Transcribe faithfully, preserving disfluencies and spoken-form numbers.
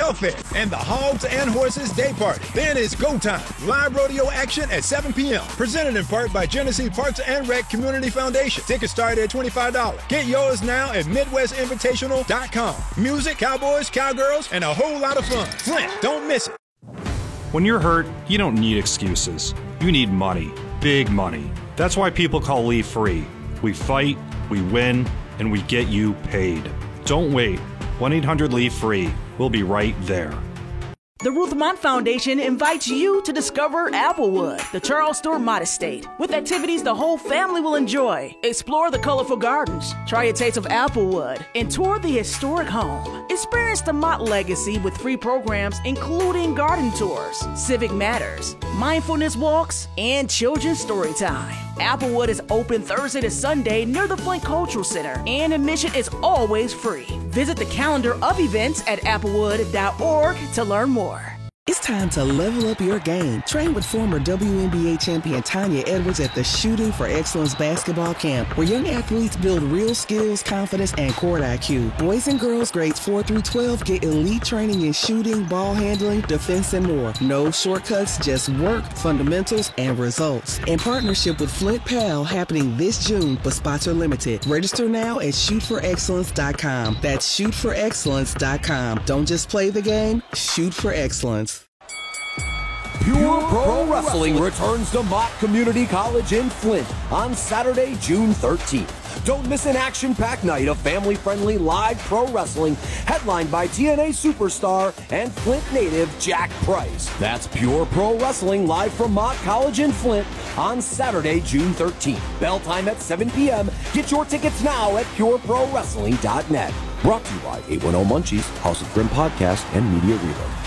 Health Fair, and the Hogs and Horses Day Party. Then it's go time. Live rodeo action at seven p.m. Presented in part by Genesee Parks and Rec Community Foundation. Tickets start at twenty-five dollars. Get yours now at midwest invitational dot com. Music, cowboys, cowgirls, and a whole lot of fun. Flint, don't miss it. When you're hurt, you don't need excuses. You need money. Big money. That's why people call Leave Free. We fight, we win, and we get you paid. Don't wait. one eight hundred leave free. We'll be right there. The Ruth Mott Foundation invites you to discover Applewood, the Charles Stewart Mott Estate, with activities the whole family will enjoy. Explore the colorful gardens, try a taste of Applewood, and tour the historic home. Experience the Mott legacy with free programs including garden tours, civic matters, mindfulness walks, and children's story time. Applewood is open Thursday to Sunday near the Flint Cultural Center, and admission is always free. Visit the calendar of events at applewood dot org to learn more. It's time to level up your game. Train with former W N B A champion Tanya Edwards at the Shooting for Excellence basketball camp, where young athletes build real skills, confidence, and court I Q. Boys and girls grades four through twelve get elite training in shooting, ball handling, defense, and more. No shortcuts, just work, fundamentals, and results. In partnership with Flint Pal, happening this June, but spots are limited. Register now at shoot for excellence dot com. That's shoot for excellence dot com. Don't just play the game, shoot for excellence. Pure Pro Wrestling returns to Mott Community College in Flint on Saturday, June thirteenth. Don't miss an action-packed night of family-friendly live pro wrestling headlined by T N A superstar and Flint native Jack Price. That's Pure Pro Wrestling live from Mott College in Flint on Saturday, June thirteenth. Bell time at seven p.m. Get your tickets now at pure pro wrestling dot net. Brought to you by eight one zero Munchies, House of Grim Podcast, and Media Reload.